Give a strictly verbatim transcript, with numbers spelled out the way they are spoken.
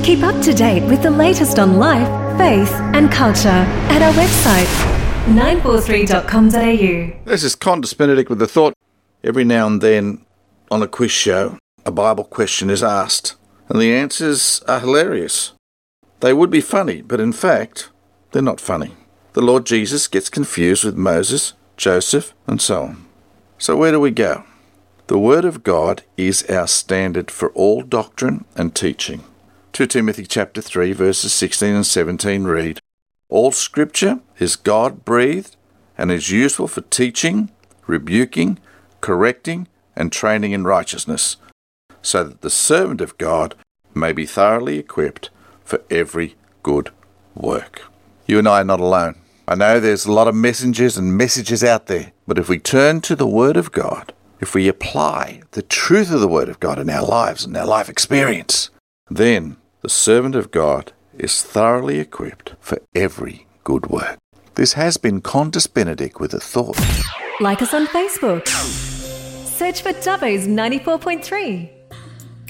Keep up to date with the latest on life, faith and culture at our website, nine four three dot com dot a u. This is Qantas Benedict with the thought. Every now and then on a quiz show, a Bible question is asked, and the answers are hilarious. They would be funny, but in fact, they're not funny. The Lord Jesus gets confused with Moses, Joseph, and so on. So where do we go? The Word of God is our standard for all doctrine and teaching. Second Timothy chapter three, verses sixteen and seventeen read, "All Scripture is God-breathed and is useful for teaching, rebuking, correcting, and training in righteousness, so that the servant of God may be thoroughly equipped for every good work." You and I are not alone. I know there's a lot of messengers and messages out there, but if we turn to the Word of God, if we apply the truth of the Word of God in our lives and our life experience, then the servant of God is thoroughly equipped for every good work. This has been Qantas Benedict with a thought. Like us on Facebook. Search for Dubbo's ninety-four point three.